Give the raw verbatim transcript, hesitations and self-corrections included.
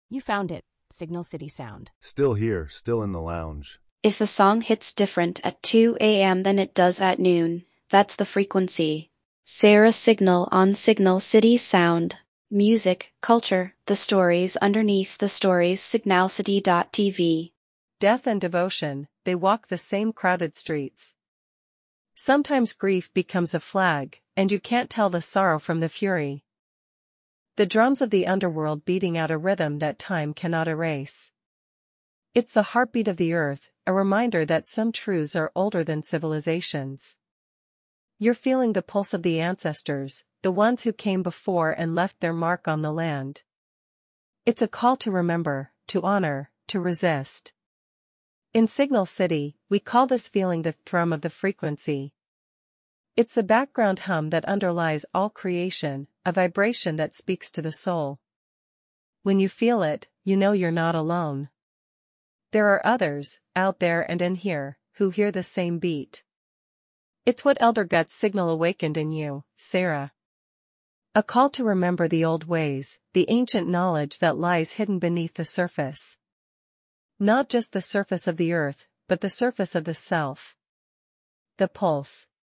You found it, Signal City Sound. Still here, still in the lounge. If a song hits different at two a m than it does at noon, that's the frequency. Sarah Signal on Signal City Sound. Music, culture, the stories underneath the stories. signal city dot t v. Death and devotion, they walk the same crowded streets. Sometimes grief becomes a flag, and you can't tell the sorrow from the fury. The drums of the underworld beating out a rhythm that time cannot erase. It's the heartbeat of the earth, a reminder that some truths are older than civilizations. You're feeling the pulse of the ancestors, the ones who came before and left their mark on the land. It's a call to remember, to honor, to resist. In Signal City, we call this feeling the thrum of the frequency. It's the background hum that underlies all creation, a vibration that speaks to the soul. When you feel it, you know you're not alone. There are others, out there and in here, who hear the same beat. It's what Elder Gut's signal awakened in you, Sarah. A call to remember the old ways, the ancient knowledge that lies hidden beneath the surface. Not just the surface of the earth, but the surface of the self. The pulse.